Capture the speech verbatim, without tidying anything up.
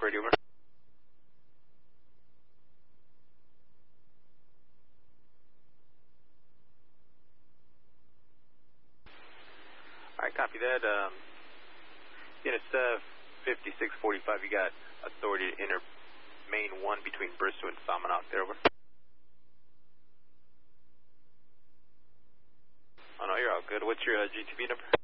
Brady, over. Alright, copy that. Um, unit uh, fifty-six forty-five, you got authority to enter main one between Bristow and Salmonok there, over. Oh no, you're all good. What's your uh, G T B number?